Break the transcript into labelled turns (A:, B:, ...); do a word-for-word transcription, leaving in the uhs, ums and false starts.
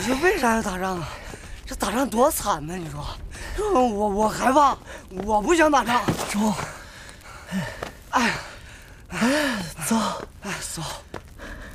A: 你说为啥要打仗啊？这打仗多惨呢！你说，我我害怕，我不想打仗。
B: 周，